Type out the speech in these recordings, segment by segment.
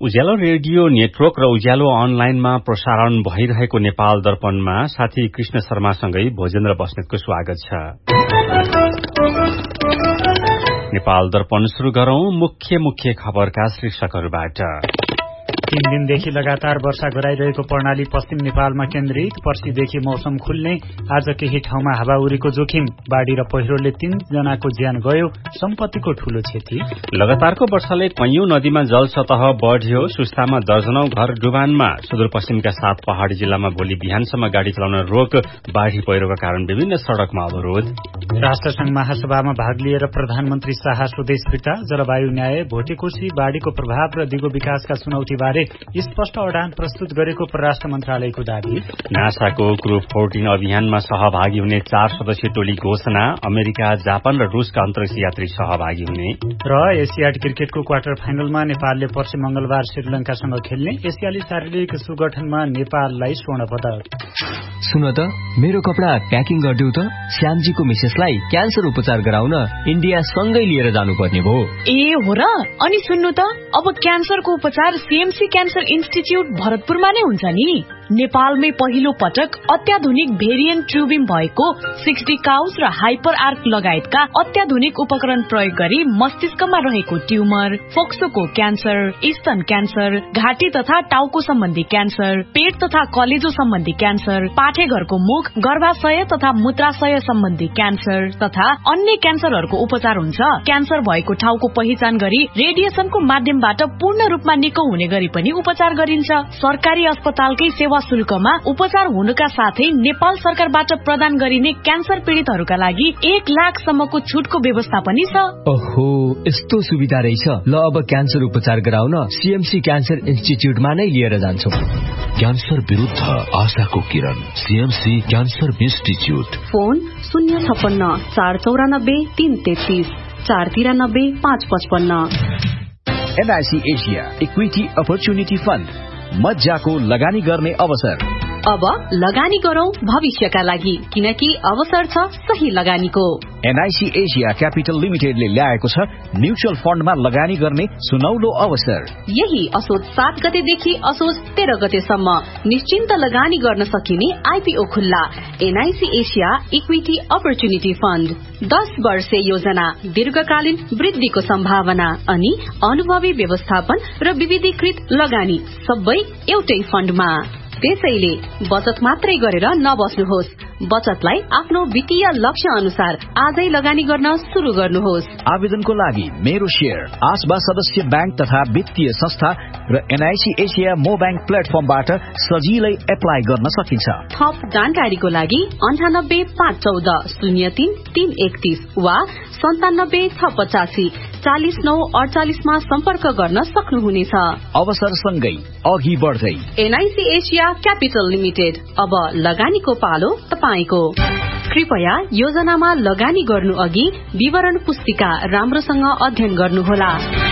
उज्यालो radio network र उज्यालो अनलाइनमा प्रसारण भइरहेको नेपाल दर्पणमा साथी कृष्ण शर्मासँगै भोजेन्द्र बस्नेतको स्वागत छ। नेपाल दर्पण शुरू गरौं मुख्य खबरका शीर्षकहरूबाट। 3 दिनदेखि लगातार वर्षा गराइरहेको प्रणाली पश्चिम नेपालमा केन्द्रित। पर्सिदेखि मौसम खुल्ने। आज केही ठाउँमा हावाहुरीको जोखिम। बाढ़ी र पहिरोले 3 जनाको ज्यान गयो। सम्पत्तिको ठूलो क्षति। लगातारको वर्षाले कैयौं नदीमा जल सतह बढ़्यो। सुस्तामा दर्जनौं घर डुबानमा। सुदूरपश्चिमका 7 पहाड़ी जिल्लामा भोलि बिहानसम्म गाड़ी चलाउन रोक। बाढ़ी पहिरोका कारण विभिन्न सड़कमा अवरोध। राष्ट्रसंघ महासभामा भाग लिएर प्रधानमन्त्री शाह स्वदेश फिर्ता। जलवायु न्याय, भोटेकोशी, बाढ़ीको प्रभाव र दिगो विकासका चुनौतीबारे स्पष्ट अडान प्रस्तुत गरेको परराष्ट्र मन्त्रालयको दावी। नासाको क्रू 14 अभियानमा सहभागी हुने 4 सदस्यीय टोली घोषणा। अमेरिका, जापान र रूसका अन्तरिक्ष यात्री सहभागी हुने। र एसियाड क्रिकेटको क्वार्टर फाइनलमा नेपालले पर्सि मंगलबार श्रीलंकासँग खेल्ने। एसियाली शारीरिक सुगठनमा नेपाललाई स्वर्ण पदक। सुन त, मेरो कपडा प्याकिङ गरिदेऊ त। श्यामजीको मिसेसलाई क्यान्सर उपचार गराउन इन्डिया सँगै लिएर जानुपर्ने भयो। ए हो र? अनि सुन्नु त, अब क्यान्सरको उपचार सीएमसी क्यान्सर इन्स्टिच्युट भरतपुरमा नै हुन्छ नि। नेपालमै पहिलो पटक अत्याधुनिक भेरिएन्ट ट्युबिङ भएको 60 काउस र हाइपर आर्क लगायतका अत्याधुनिक उपकरण प्रयोग गरी मस्तिष्कमा रहेको ट्युमर, फोक्सोको क्यान्सर, स्तन क्यान्सर, घाँटी तथा टाउको सम्बन्धी क्यान्सर, पेट तथा कलेजो सम्बन्धी क्यान्सर, पाठेघरको मुख, गर्भाशय तथा मूत्राशय सम्बन्धी क्यान्सर तथा अन्य क्यान्सरहरूको उपचार हुन्छ। क्यान्सर भएको ठाउँको पहिचान गरी रेडिएसनको माध्यमबाट पूर्ण रूपमा निको हुने गरी पनि उपचार गरिन्छ। सरकारी अस्पतालकै सेवा शुल्कमा उपचार हुनुका साथै नेपाल सरकारबाट प्रदान गरिने क्यान्सर पीड़ितहरूका लागि 1 लाख सम्मको छुटको व्यवस्था पनि छ। ओहो, यस्तो सुविधा रहेछ। ल, अब क्यान्सर उपचार गराउन सीएमसी क्यान्सर इन्स्टिच्युटमा नै लिएर जान्छौ। क्यान्सर विरुद्ध आशाको किरण, CMC cancer institute. Phone 056 494 333 493 555। NIC Asia equity opportunity fund, मज्जाको लगानी गर्ने अवसर। अब लगानी गरौं भविष्यका लागि, किनकि अवसर छ सही लगानीको। एनआईसी एशिया क्यापिटल लिमिटेडले ल्याएको छ म्युचुअल फण्डमा लगानी गर्ने सुनौलो अवसर। यही असोज 7 गतेदेखि असोज 13 गतेसम्म निश्चिन्त लगानी गर्न सकिने आईपीओ खुल्ला। NIC Asia equity opportunity fund, 10 वर्षे योजना, दीर्घकालीन वृद्धिको सम्भावना अनि अनुभवी व्यवस्थापन र विविधीकृत लगानी सबै एउटै फण्डमा। त्यसैले बचत मात्रै गरेर नबस्नुहोस्। बचतलाई आफ्नो वित्तीय लक्ष्य अनुसार आजै लगानी गर्न शुरू गर्नुहोस्। आवेदनको लागि मेरो शेयर, आसबा सदस्य बैंक तथा वित्तीय संस्था र एनआईसी एशिया मो बैंक प्लेटफर्मबाट सजिलै एप्लाई गर्न सकिन्छ। थप जानकारीको लागि 98 514 03 331 वा 97 685 49 मा सम्पर्क गर्न सक्नुहुनेछ। अवसरसँगै अघि बढ्दै एनआईसी एशिया क्यापिटल लिमिटेड, अब लगानीको पालो तपाईको। कृपया योजनामा लगानी गर्नु अघि विवरण पुस्तिका राम्रोसँग अध्ययन गर्नुहोला।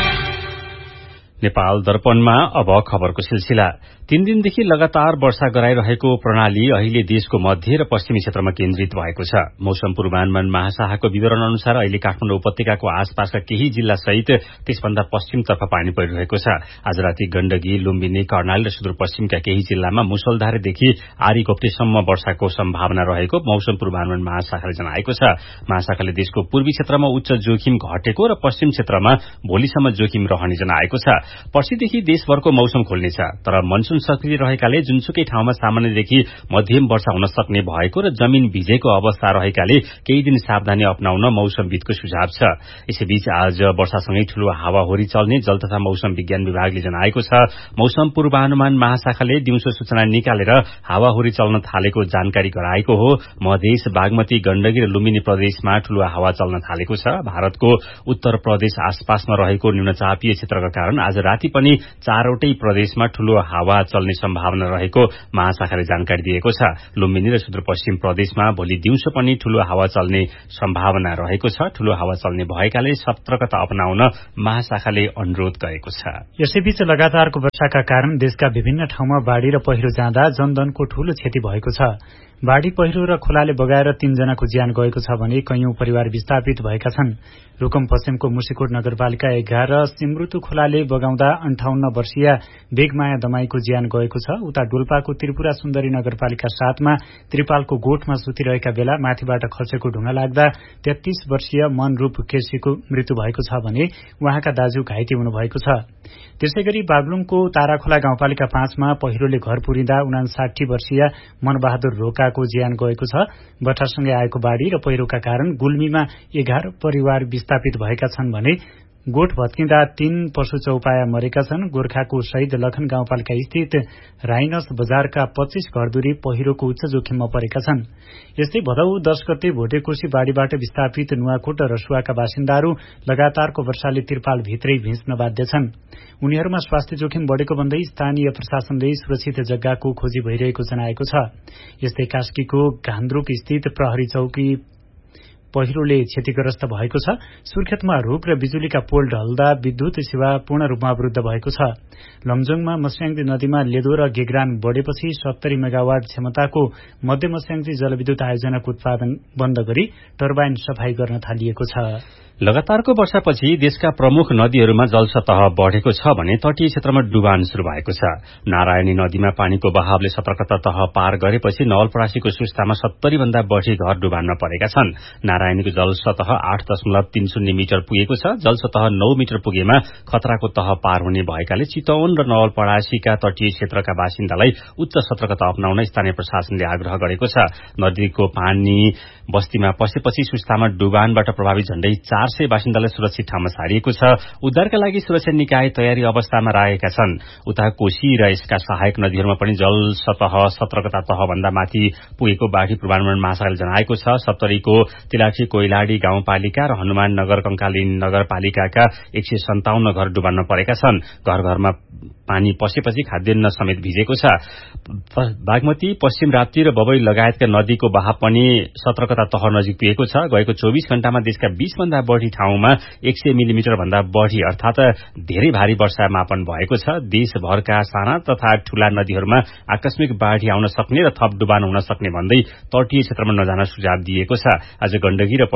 नेपाल दर्पणमा अब खबरको सिलसिला। 3 दिनदेखि लगातार वर्षा गराइरहेको प्रणाली अहिले देशको मध्य र पश्चिमी क्षेत्रमा केन्द्रित भएको छ। मौसम पूर्वानुमान महाशाखाको विवरण अनुसार अहिले काठमाडौँ उपत्यकाको आसपासका केही जिल्ला सहित त्यसभन्दा पश्चिमतर्फ पानी परिरहेको छ। आज राति गण्डकी, लुम्बिनी, कर्णाली र सुदूरपश्चिमका केही जिल्लामा मुसलधारेदेखि आरीकोप्टेसम्म वर्षाको सम्भावना रहेको मौसम पूर्वानुमान महाशाखाले जनाएको छ। महाशाखाले देशको पूर्वी क्षेत्रमा उच्च जोखिम घटेको र पश्चिम क्षेत्रमा भोलिसम्म जोखिम रहने जनाएको छ। पर्सिदेखि देशभरको मौसम खुल्नेछ, तर मनसुन सक्रिय रहेकाले जुनसुकै ठाउँमा सामान्यदेखि मध्यम वर्षा हुन सक्ने भएको र जमिन भिजेको अवस्था रहेकाले केही दिन सावधानी अपनाउन मौसमविदको सुझाव छ। यसैबीच आज वर्षासँगै ठूलो हावाहुरी चल्ने जल तथा मौसम विज्ञान विभागले जनाएको छ। मौसम पूर्वानुमान महाशाखाले दिउँसो सूचना निकालेर हावाहुरी चल्न थालेको जानकारी गराएको हो। मधेस, बागमती, गण्डकी र लुम्बिनी प्रदेशमा ठूलो हावा चल्न थालेको छ। भारतको उत्तर प्रदेश आसपासमा रहेको न्यूनचापीय क्षेत्रका कारण आज राति पनि 4वटै प्रदेशमा ठूलो हावा चल्ने सम्भावना रहेको महाशाखाले जानकारी दिएको छ। लुम्बिनी र सुदूरपश्चिम प्रदेशमा भोलि दिउँसो पनि ठूलो हावा चल्ने सम्भावना रहेको छ। ठूलो हावा चल्ने भएकाले सतर्कता अपनाउन महाशाखाले अनुरोध गरेको छ। यसैबीच लगातारको वर्षाका कारण देशका विभिन्न ठाउँमा बाढ़ी र पहिरो जाँदा जनधनको ठूलो क्षति भएको छ। बाढ़ी पहिरो र खोलाले बगाएर 3 जनाको ज्यान गएको छ भने कैयौं परिवार विस्थापित भएका छन्। रुकुम पश्चिमको मुसिकोट नगरपालिका 11 सिमरुतु खोलाले बगाउँदा 58 वर्षीय बेगमाया दमाईको ज्यान गएको छ। उता डोल्पाको त्रिपुरा सुन्दरी नगरपालिका 7 मा त्रिपालको गोठमा सुतिरहेका बेला माथिबाट खसेको ढुङ्गा लाग्दा 33 वर्षीय मनरूप केसीको मृत्यु भएको छ भने उहाँका दाजु घाइते हुनुभएको छ। त्यसैगरी बागलुङको ताराखोला गाउँपालिका 5 मा पहिरोले घर पुरिँदा 59 वर्षीय मनबहादुर रोकाको ज्यान गएको छ। बटासँगै आएको बाढ़ी र पहिरोका कारण गुल्मीमा 11 परिवार विस्थापित भएका छन् भने गोठ भत्किँदा 3 पशु चौपाया मरेका छन्। गोर्खाको शहीद लखन गाउँपालिका स्थित राइनस बजारका 25 घरधुरी पहिरोको उच्च जोखिममा परेका छन्। यस्तै भदौ 10 गते भोटेकोशी बाढ़ीबाट विस्थापित नुवाकोट र रसुवाका बासिन्दाहरू लगातारको वर्षाले तिरपाल भित्रै भिज्न बाध्य छन्। उनीहरूमा स्वास्थ्य जोखिम बढ़ेको भन्दै स्थानीय प्रशासनले सुरक्षित जग्गाको खोजी भइरहेको जनाएको छ। यस्तै कास्कीको घान्द्रुक स्थित प्रहरी चौकी पहिरोले क्षतिग्रस्त भएको छ। सुर्खेतमा रूख र बिजुलीका पोल ढल्दा विद्युत सेवा पूर्ण रूपमा अवरुद्ध भएको छ। लमजुङमा मस्याङजी नदीमा लेदो र गेग्रान बढ़ेपछि 70 मेगावाट क्षमताको मध्य मस्याङजी जलविद्युत आयोजनाको उत्पादन बन्द गरी टर्बाइन सफाई गर्न थालिएको छ। लगातारको वर्षापछि देशका प्रमुख नदीहरूमा जलसतह बढ़ेको छ भने तटीय क्षेत्रमा डुबान शुरू भएको छ। नारायणी नदीमा पानीको बहावले सतर्कता तह पार गरेपछि नवलपरासीको सुस्तामा 70 भन्दा बढ़ी घर डुबानमा परेका छन्। नारायणीको जलसतह 8.30 मिटर पुगेको छ। जलसतह 9 मिटर पुगेमा खतराको तह पार हुने भएकाले चितवन र नवलपरासीका तटीय क्षेत्रका बासिन्दालाई उच्च सतर्कता अपनाउन स्थानीय प्रशासनले आग्रह गरेको छ। नदीको पानी बस्तीमा पसेपछि सुस्तामा डुबानबाट प्रभावित झण्डै 400 बासिन्दालाई सुरक्षित ठाउँमा सारिएको छ। उद्धारका लागि सुरक्षा निकाय तयारी अवस्थामा रहेका छन्। उता कोशी र यसका सहायक नदीहरूमा पनि जल सतह सतर्कता तह भन्दा माथि पुगेको बाढ़ी पूर्वानुमान महाशाखाले जनाएको छ। सप्तरीको तिलाठी कोइलाडी गाउँपालिका र हनुमान नगर कंकाली नगरपालिकाका 157 घर डुबानमा परेका छन्। घर घरमा पानी पसेपछि खाद्यान्न समेत भिजेको छ। बागमती, पश्चिम राप्ती र बबई लगायतका नदीको बहाव पनि सतर्कता तह नजिक पुगेको छ। गएको 24 घण्टामा देशका 20 भन्दा बढ़ी ठाउँमा 100 मिलिमिटर भन्दा बढ़ी अर्थात धेरै भारी वर्षा मापन भएको छ। देशभरका साना तथा ठूला नदीहरूमा आकस्मिक बाढ़ी आउन सक्ने र थप डुबान हुन सक्ने भन्दै तटीय क्षेत्रमा नजान सुझाव दिएको छ। आज गण्डकी र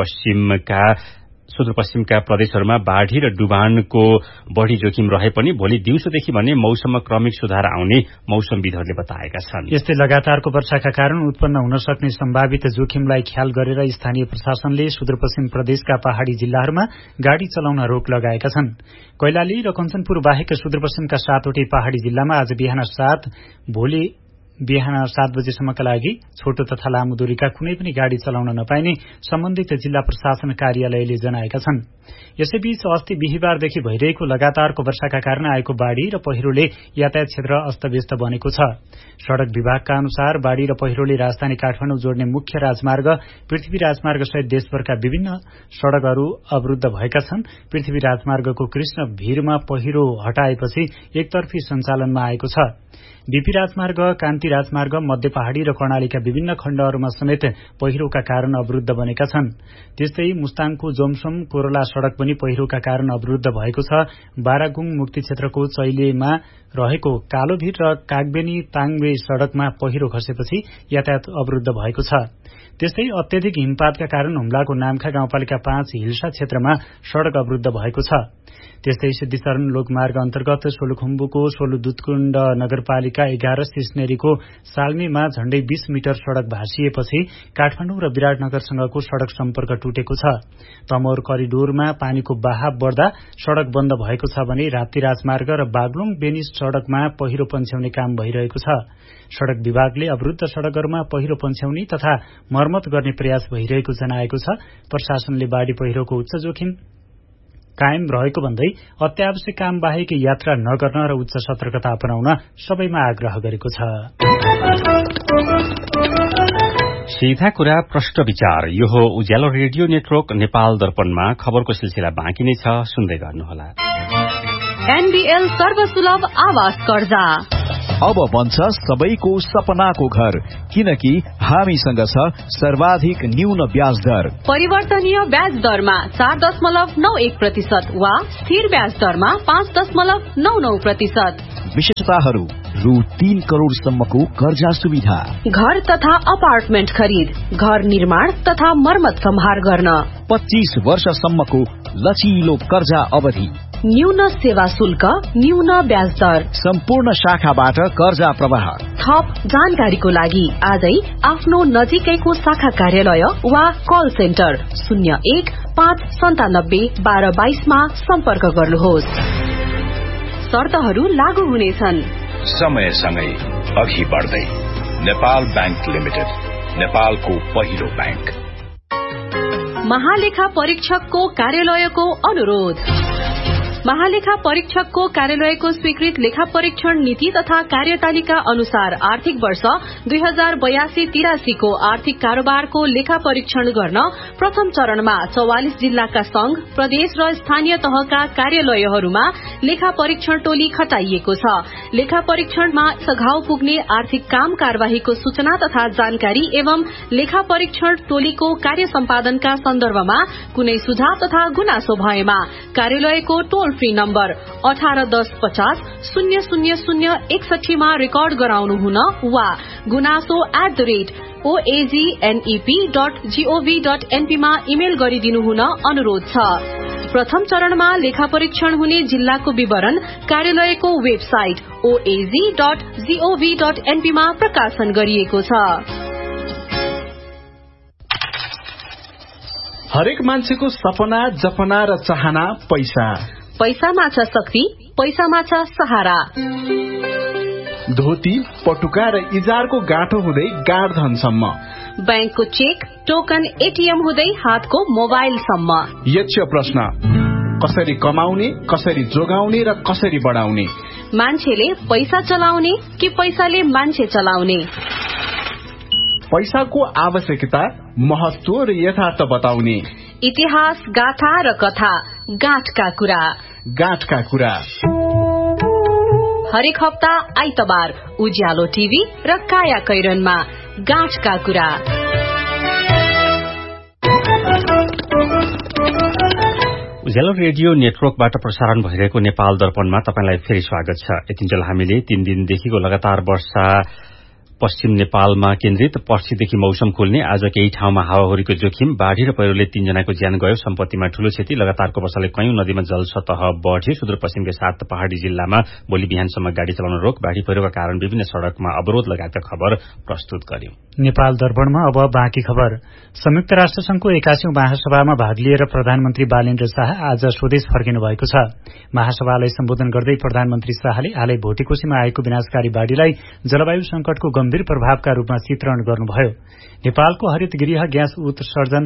सुदूरपश्चिमका प्रदेशहरूमा बाढ़ी र डुबानको बढ़ी जोखिम रहे पनि भोलि दिउँसोदेखि भने मौसममा क्रमिक सुधार आउने मौसमविदहरूले बताएका छन्। यस्तै लगातारको वर्षाका कारण उत्पन्न हुन सक्ने सम्भावित जोखिमलाई ख्याल गरेर स्थानीय प्रशासनले सुदूरपश्चिम प्रदेशका पहाड़ी जिल्लाहरूमा गाड़ी चलाउन रोक लगाएका छन्। कैलाली र कञ्चनपुर बाहेक सुदूरपश्चिमका 7वटै पहाड़ी जिल्लामा आज बिहान 7 भोलि बिहान 7 बजेसम्मका लागि छोटो तथा लामो दूरीका कुनै पनि गाड़ी चलाउन नपाइने सम्बन्धित जिल्ला प्रशासन कार्यालयले जनाएका छन्। यसैबीच अस्ति बिहिबारदेखि भइरहेको लगातारको वर्षाका कारण आएको बाढ़ी र पहिरोले यातायात क्षेत्र अस्तव्यस्त बनेको छ। सड़क विभागका अनुसार बाढ़ी र पहिरोले राजधानी काठमाडौँ जोड्ने मुख्य राजमार्ग, पृथ्वी राजमार्ग सहित देशभरका विभिन्न सड़कहरू अवरुद्ध भएका छन्। पृथ्वी राजमार्गको कृष्ण भीरमा पहिरो हटाएपछि एकतर्फी सञ्चालनमा आएको छ। बीपी राजमार्ग, कान्ति राजमार्ग, मध्य पहाड़ी र कर्णालीका विभिन्न खण्डहरूमा समेत पहिरोका कारण अवरुद्ध बनेका छन्। त्यस्तै मुस्ताङको जोमसोम कोरला सड़क पनि पहिरोका कारण अवरुद्ध भएको छ। बारागुङ मुक्ति क्षेत्रको चैलेमा रहेको कालोभिर र कागबेनी ताङबे सड़कमा पहिरो खसेपछि यातायात अवरुद्ध भएको छ। त्यस्तै अत्यधिक हिमपातका कारण हुम्लाको नामखा गाउँपालिका 5 हिल्सा क्षेत्रमा सड़क अवरुद्ध भएको छ। त्यस्तै सिद्धिचरण लोकमार्ग अन्तर्गत सोलुखुम्बुको सोलुदुतकुण्ड नगरपालिका 11 सिस्नेरीको साल्मीमा झण्डै 20 मिटर सड़क भाँसिएपछि काठमाडौँ र विराटनगरसँगको सड़क सम्पर्क टुटेको छ। तमोर करिडोरमा पानीको बहाव बढ्दा सड़क बन्द भएको छ भने राप्ती राजमार्ग र बागलुङ बेनिस सड़कमा पहिरो पन्छ्याउने काम भइरहेको छ। सड़क विभागले अवरुद्ध सड़कहरूमा पहिरो पन्छ्याउने तथा मर्मत गर्ने प्रयास भइरहेको जनाएको छ। प्रशासनले बाढ़ी पहिरोको उच्च जोखिम कायम रहेको भन्दै अत्यावश्यक काम बाहेक यात्रा नगर्न र उच्च सतर्कता अपनाउन सबैमा आग्रह गरेको छ। सीधा कुरा प्रश्न विचार, यो हो उज्यालो रेडियो नेटवर्क नेपाल दर्पणमा खबरको सिलसिला बाँकी नै छ, सुन्दै गर्नुहोला। एनबीएल सर्वसुलभ आवास कर्जा अब बन्छ सबैको सपनाको घर, किनकि हामीसँग छ सर्वाधिक न्यून ब्याज दर। परिवर्तनीय ब्याज दरमा 4.91% वा स्थिर ब्याज दरमा 5.99%। विशेषताहरू: रु 3 करोडसम्मको कर्जा सुविधा, घर तथा अपार्टमेन्ट खरिद, घर निर्माण तथा मर्मत सम्हार गर्न, 25 वर्षसम्मको लचिलो कर्जा अवधि, न्यून सेवा शुल्क, न्यून ब्याज दर, सम्पूर्ण शाखाबाट कर्जा प्रवाह। थप जानकारीको लागि आजै आफ्नो नजिकैको शाखा कार्यालय वा कल सेन्टर 01-597-1222 मा सम्पर्क गर्नुहोस्। शर्तहरू लागू हुनेछन्। समयसँगै अघि बढ्दै नेपाल बैंक लिमिटेड, नेपालको पहिलो बैंक। महालेखा परीक्षकको कार्यालयको अनुरोध। महालेखा परीक्षकको कार्यालयको स्वीकृत लेखा परीक्षण नीति तथा कार्यतालिका अनुसार आर्थिक वर्ष 2082-83 को आर्थिक कारोबारको लेखा परीक्षण गर्न प्रथम चरणमा 44 जिल्लाका संघ, प्रदेश र स्थानीय तहका कार्यालयहरूमा लेखा परीक्षण टोली खटाइएको छ। लेखा परीक्षणमा सघाउ पुग्ने आर्थिक काम कारवाहीको सूचना तथा जानकारी एवं लेखा परीक्षण टोलीको कार्य सम्पादनका सन्दर्भमा कुनै सुझाव तथा गुनासो भएमा कार्यालयको टोल फ्री नम्बर 1810500061 मा रेकर्ड गराउनु हुन वा gunaso@oagnep.gov.np मा इमेल गरिदिनु हुन अनुरोध छ। प्रथम चरणमा लेखा परीक्षण हुने जिल्लाको विवरण कार्यालयको वेबसाइट oaz.gov.np मा प्रकाशन गरिएको छ। हरेक मान्छेको सपना, जपना र चाहना पैसा। पैसामा छ शक्ति, पैसामा छ सहारा। धोती, पटुका र इजारको गाँठो हुँदै गाढ धनसम्म, बैंकको चेक, टोकन, एटीएम हुँदै हातको मोबाइलसम्म। यक्ष प्रश्न: कसरी कमाउने, कसरी जोगाउने र कसरी बढाउने? मान्छेले पैसा चलाउने कि पैसाले मान्छे चलाउने? पैसाको आवश्यकता, महत्व र यथार्थ बताउने। इतिहास, गाथा र कथा, गाँठका कुरा। गाँठका कुरा हरेक हप्ता आइतबार उज्यालो टिभी र काया कैरनमा गाँठका कुरा। उज्यालो रेडियो नेटवर्कबाट प्रसारण भइरहेको नेपाल दर्पणमा तपाईंलाई फेरि स्वागत छ। यतिन्जेल हामीले 3 दिनदेखिको लगातार वर्षा पश्चिम नेपालमा केन्द्रित, पर्सिदेखि मौसम खुल्ने, आज केही ठाउँमा हावाहुरीको जोखिम, बाढ़ी र पहिरोले 3 जनाको ज्यान गयो, सम्पत्तिमा ठूलो क्षति, लगातारको वर्षाले कयौं नदीमा जलसतह बढ्यो, सुदूरपश्चिमकै 7 पहाड़ी जिल्लामा भोलि बिहानसम्म गाड़ी चलाउन रोक, बाढ़ी पहिरोका कारण विभिन्न सड़कमा अवरोध लगायतका खबर प्रस्तुत गर्यौं। नेपाल दर्पणमा अब बाँकी खबर। संयुक्त राष्ट्र संघको 81औं महासभामा भाग लिएर प्रधानमन्त्री बालेन्द्र शाह आज स्वदेश फर्किनु भएको छ। महासभालाई सम्बोधन गर्दै प्रधानमन्त्री शाहले हालै भोटेकोशीमा आएको विनाशकारी बाढ़ीलाई जलवायु संकटको गम्भीर प्रभावका रूपमा चित्रण गर्नुभयो। नेपालको हरित गृह ग्यास उत्सर्जन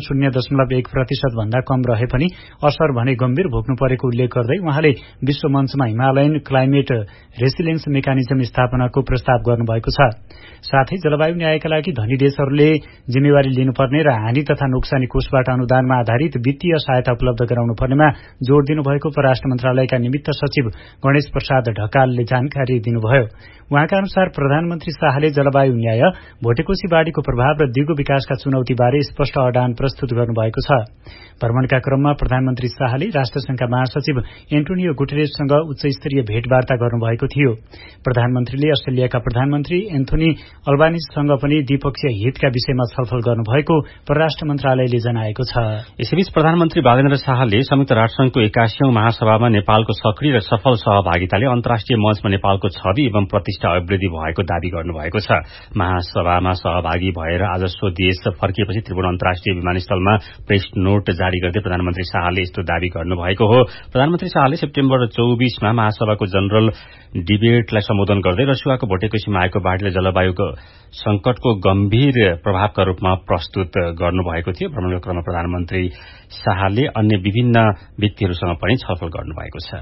0.1% भन्दा कम रहे पनि असर भने गम्भीर भोग्नु परेको उल्लेख गर्दै उहाँले विश्व मञ्चमा हिमालयन क्लाइमेट रेसिलियन्स मेकानिजम स्थापनाको प्रस्ताव गर्नुभएको छ। साथै जलवायु न्यायका लागि धनी देशहरूले जिम्मेवारी लिनुपर्ने र हानि तथा नोक्सानी कोषबाट अनुदानमा आधारित वित्तीय सहायता उपलब्ध गराउनु पर्नेमा जोड़ दिनुभएको परराष्ट्र मन्त्रालयका निमित्त सचिव गणेश प्रसाद ढकालले जानकारी दिनुभयो। उहाँका अनुसार प्रधानमन्त्री शाहले जलवायु न्याय, भोटेकोशी बाढ़ीको प्रभाव र दिगो विकासका चुनौतीबारे स्पष्ट अडान प्रस्तुत गर्नुभएको छ। भ्रमणका क्रममा प्रधानमन्त्री शाहले राष्ट्रसंघका महासचिव एन्टोनियो गुटेरेससँग उच्चस्तरीय भेटवार्ता गर्नुभएको थियो। प्रधानमन्त्रीले अस्ट्रेलियाका प्रधानमन्त्री एन्थोनी अल्बानीसँग पनि द्विपक्षीय हितका विषयमा छलफल गर्नुभएको परराष्ट्र मन्त्रालयले जनाएको छ। यसैबीच प्रधानमन्त्री बालेन्द्र शाहले संयुक्त राष्ट्रसंघको 81औं महासभामा नेपालको सक्रिय र सफल सहभागिताले अन्तर्राष्ट्रिय मञ्चमा नेपालको छवि एवं प्रतिष्ठा अभिवृद्धि भएको दावी गर्नुभएको छ। महासभामा सहभागी भएर आज स्वदेश फर्किएपछि त्रिभुवन अन्तर्राष्ट्रिय विमानस्थलमा प्रेस नोट जारी गर्दै प्रधानमन्त्री शाहले यस्तो दावी गर्नुभएको हो। प्रधानमन्त्री शाहले सेप्टेम्बर 24 मा महासभाको जनरल डिबेटलाई सम्बोधन गर्दै रसुवाको भोटेकोशीमा आएको बाढ़ीले जलवायुको संकटको गम्भीर प्रभावका रूपमा प्रस्तुत गर्नुभएको थियो। भ्रमणको क्रममा प्रधानमन्त्री शाहले अन्य विभिन्न व्यक्तिहरूसँग पनि छलफल गर्नुभएको छ।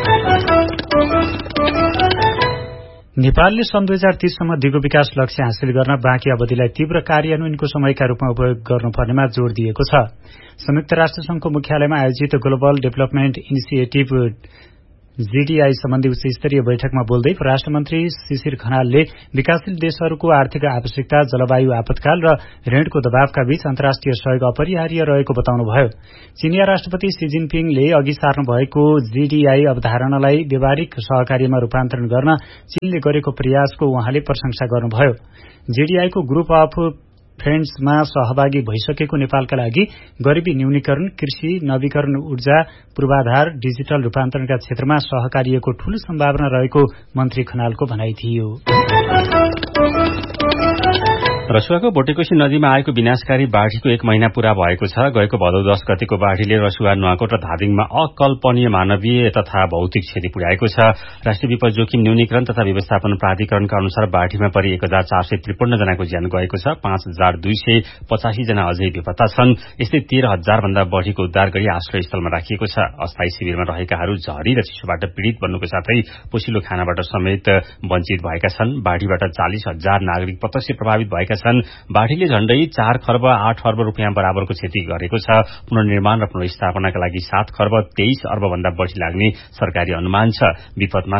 नेपालले सन् 2030 सम्म दिगो विकास लक्ष्य हासिल गर्न बाँकी अवधिलाई तीव्र कार्यान्वयनको समयका रूपमा उपयोग गर्नुपर्नेमा जोड़ दिएको छ। संयुक्त राष्ट्र संघको मुख्यालयमा आयोजित ग्लोबल डेभलपमेन्ट इनिसिएटिभ जीडीआई सम्बन्धी उच्च स्तरीय बैठकमा बोल्दै परराष्ट्र मन्त्री शिशिर खनालले विकासशील देशहरूको आर्थिक आवश्यकता, जलवायु आपतकाल र ऋणको दबावका बीच अन्तर्राष्ट्रिय सहयोग अपरिहार्य रहेको बताउनुभयो। चीनिया राष्ट्रपति शी जिनपिङले अघि सार्नु भएको जीडीआई अवधारणालाई व्यावहारिक सहकार्यमा रूपान्तरण गर्न चीनले गरेको प्रयासको उहाँले प्रशंसा गर्नुभयो। जीडीआईको ग्रुप अफ फ्रेन्ड्समा सहभागी भइसकेको नेपालका लागि गरिबी न्यूनीकरण, कृषि, नवीकरण ऊर्जा, पूर्वाधार, डिजिटल रूपान्तरणका क्षेत्रमा सहकार्यको ठूलो सम्भावना रहेको मन्त्री खनालको भनाइ थियो। रसुवाको बोटेकोशी नदीमा आएको विनाशकारी बाढ़ीको 1 महिना पूरा भएको छ। गएको भदौ 10 गतेको बाढ़ीले रसुवा, नुवाकोट र धादिङमा अकल्पनीय मानवीय तथा भौतिक क्षति पुर्याएको छ। राष्ट्रिय विपद जोखिम न्यूनीकरण तथा व्यवस्थापन प्राधिकरणका अनुसार बाढ़ीमा परि 1453 जनाको ज्यान गएको छ। 5285 जना अझै बेपत्ता छन्। यस्तै 13,000 भन्दा बढ़ीको उद्धार गरी आश्रय स्थलमा राखिएको छ। अस्थायी शिविरमा रहेकाहरू झरी र चिसोबाट पीड़ित बन्नुको साथै पोषिलो खानाबाट समेत वञ्चित भएका छन्। बाढ़ीबाट 40,000 नागरिक प्रत्यक्ष प्रभावित भएका छन्। बाढ़ीले झण्डै 4 खर्ब 8 अर्ब रुपियाँ बराबरको क्षति गरेको छ। पुनर्निर्माण र पुनर्स्थापनाका लागि 7 खर्ब 23 अर्ब भन्दा बढ़ी लाग्ने सरकारी अनुमान छ। विपदमा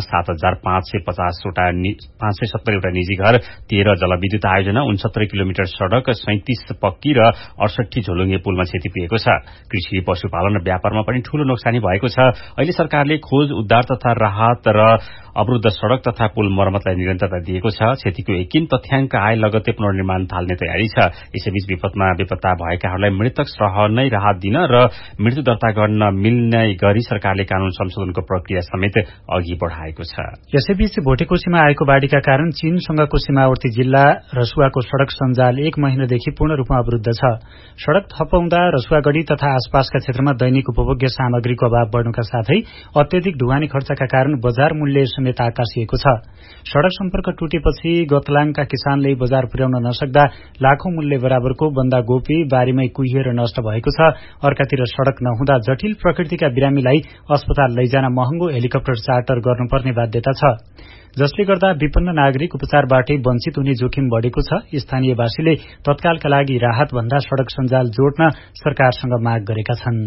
7,570 वटा निजी घर, 13 जलविद्युत आयोजना, 69 किलोमिटर सड़क, 37 पक्की र 68 झोलुङ्गे पुलमा क्षति पुगेको छ। कृषि, पशुपालन र व्यापारमा पनि ठूलो नोक्सानी भएको छ। अहिले सरकारले खोज, उद्धार तथा राहत र अवरुद्ध सड़क तथा पुल मरम्मतलाई निरन्तरता दिएको छ। क्षतिको यकिन तथ्याङ्क आए लगत्तै पुनर्निर्माण थाल्ने तयारी छ। यसैबीच विपदमा बेपत्ता भएकाहरूलाई मृतक सह नै राहत दिन र मृत्यु दर्ता गर्न मिल्ने गरी सरकारले कानून संशोधनको प्रक्रिया समेत अघि बढ़ाएको छ। यसैबीच भोटेकोशीमा आएको बाढ़ीका कारण चीनसँगको सीमावर्ती जिल्ला रसुवाको सड़क सञ्जाल 1 महिनादेखि पूर्ण रूपमा अवरुद्ध छ। सड़क थपाउँदा रसुवागढ़ी तथा आसपासका क्षेत्रमा दैनिक उपभोग्य सामग्रीको अभाव बढ़नुका साथै अत्यधिक ढुवानी खर्चका कारण बजार मूल्य समेत आकाशिएको छ। सड़क सम्पर्क टुटेपछि गतलाङका किसानले बजार पुर्याउन नसक्दा लाखौं मूल्य बराबरको बन्दागोपी बारीमै कुहिएर नष्ट भएको छ। अर्कातिर सड़क नहुँदा जटिल प्रकृतिका बिरामीलाई अस्पताल लैजान महँगो हेलिकप्टर चार्टर गर्नुपर्ने बाध्यता छ, जसले गर्दा विपन्न नागरिक उपचारबाटै वञ्चित हुने जोखिम बढ़ेको छ। स्थानीयवासीले तत्कालका लागि राहत भन्दा सड़क सञ्जाल जोड्न सरकारसँग माग गरेका छन्।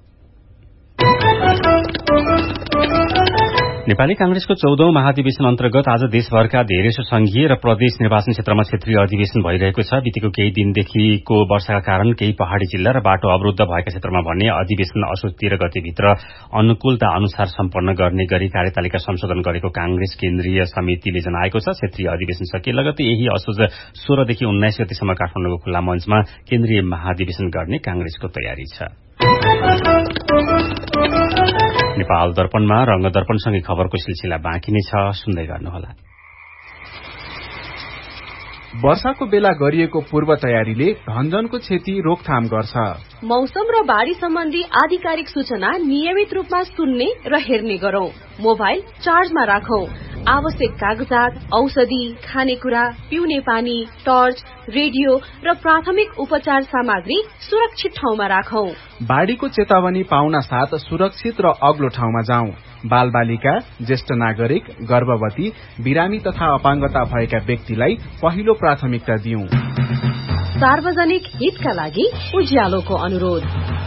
नेपाली कांग्रेसको 14औं महाधिवेशन अन्तर्गत आज देशभरका धेरैसो संघीय र प्रदेश निर्वाचन क्षेत्रमा क्षेत्रीय अधिवेशन भइरहेको छ। बितेको केही दिनदेखिको वर्षाका कारण केही पहाड़ी जिल्ला र बाटो अवरुद्ध भएका क्षेत्रमा भने अधिवेशन असोज 13 गतेभित्र अनुकूलता अनुसार सम्पन्न गर्ने गरी कार्यतालिका संशोधन गरेको कांग्रेस केन्द्रीय समितिले जनाएको छ। क्षेत्रीय अधिवेशन सकिए लगतै यही असोज 16 देखि 19 गतेसम्म काठमाडौँको खुल्ला मञ्चमा केन्द्रीय महाधिवेशन गर्ने कांग्रेसको तयारी छ। नेपाल दर्पणमा रंग दर्पणसँगै खबरको सिलसिला बाँकी नै छ, सुन्दै गर्नुहोला। वर्षाको बेला गरिएको पूर्व तयारीले धनजनको क्षति रोकथाम गर्छ। मौसम र बाढ़ी सम्बन्धी आधिकारिक सूचना नियमित रूपमा सुन्ने र हेर्ने गरौं। मोबाइल चार्जमा राखौं। आवश्यक कागजात, औषधि, खानेकुरा, पिउने पानी, टर्च, रेडियो र प्राथमिक उपचार सामग्री सुरक्षित ठाउँमा राखौं। बाढ़ीको चेतावनी पाउन साथ सुरक्षित र अग्लो ठाउँमा जाउँ। बालबालिका, ज्येष्ठ नागरिक, गर्भवती, बिरामी तथा अपाङ्गता भएका व्यक्तिलाई पहिलो प्राथमिकता दिउँ। सार्वजनिक हितका लागि उज्यालोको अनुरोध।